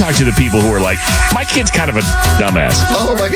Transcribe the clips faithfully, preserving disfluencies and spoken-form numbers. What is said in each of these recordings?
talk to the people who are like, my kid's kind of a dumbass. Oh, my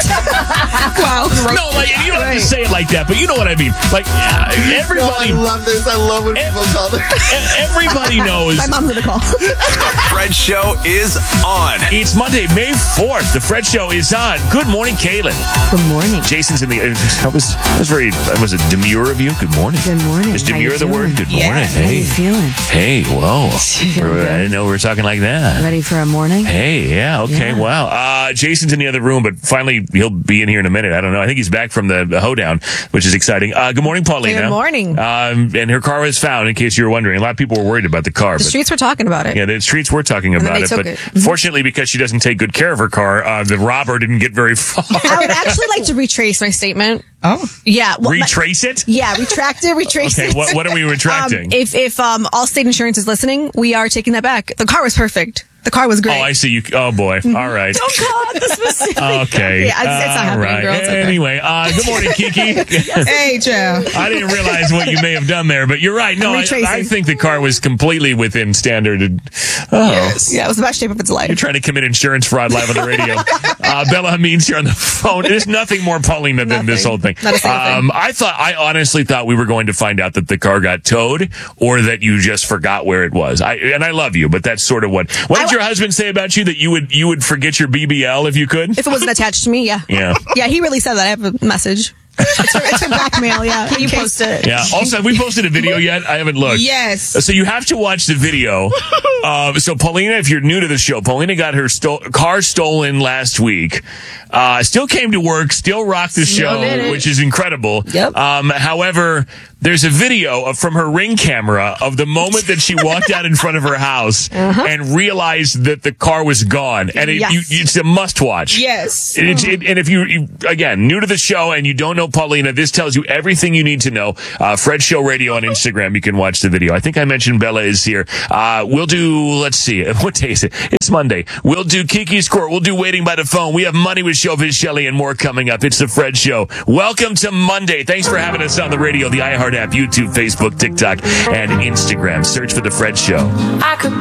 God. Wow. No, like, you don't have to say it like that, but you know what I mean. Like, uh, everybody... No, I love this. I love when people call this. Everybody knows... My mom's gonna call. The Fred Show is on. It's Monday, May fourth. The Fred Show is on. Good morning, Kaylin. Good morning. Jason's in the... That was, that was very... That was a demure of you. Good morning. Good morning. Is How demure you the doing? word? Good Yeah. morning. How Hey. you feeling? Hey, whoa. Feeling I good? didn't know we were talking like that. Ready for a morning? Hey, yeah, okay, Yeah. wow. Uh, Jason's in the other room, but finally he'll be in here in a minute. I don't know. I think he's back from the, the hoedown, which is exciting. Uh, good morning, Paulina. Good morning. Um, and her car was found, in case you were wondering. A lot of people were worried about the car. The but, streets were talking about it. yeah, the streets were talking And then about they it. took But it. Mhm. fortunately, because she doesn't take good care of her car, uh, the robber didn't get very far. I would actually like to retrace my statement. Oh. Yeah. well, my- Retrace it? yeah, retract it, retrace Okay, it. what, what are we retracting? Um, if if um, Allstate Insurance is listening, we are taking that back. The car was perfect. The car was great. Oh, I see. You. Oh, boy. All right. Don't call out the specific. Okay. Yeah, it's, it's not All happening, right. girl. It's okay. Anyway, uh, good morning, Kiki. Hey, Joe. I didn't realize what you may have done there, but you're right. No, I, Retracing. I think the car was completely within standard. And, oh, Yeah, it was the best shape of its life. you're trying to commit insurance fraud live on the radio. uh, Bella Hamid's here on the phone. There's nothing more Paulina than this Nothing. whole thing. Not a single thing. Um, I thought, I honestly thought we were going to find out that the car got towed, or that you just forgot where it was. I and I love you, but that's sort of what. What did I- your husband say about you? That you would you would forget your B B L if you could? If it wasn't attached to me, yeah. Yeah. Yeah, he really said that. I have a message. It's for, it's for blackmail, yeah. Can you post it? Yeah. Also, have we posted a video yet? I haven't looked. Yes. So you have to watch the video. Uh, so Paulina, if you're new to the show, Paulina got her sto- car stolen last week. Uh, still came to work, still rocked the show, did it. which is incredible. Yep. Um, however, there's a video of, from her Ring camera of the moment that she walked out in front of her house and realized that the car was gone. And it, Yes. you, it's a must watch. Yes. And, it's, it, and if you, you, again, new to the show and you don't know Paulina, this tells you everything you need to know. Uh, Fred Show Radio on Instagram. You can watch the video. I think I mentioned Bella is here. Uh, we'll do, let's see, what day is it? It's Monday. We'll do Kiki's Court. We'll do Waiting by the Phone. We have Money with Chauvis Shelley and more coming up. It's the Fred Show. Welcome to Monday. Thanks for having us on the radio, the iHeart app, YouTube, Facebook, TikTok, and Instagram. Search for the Fred Show. I could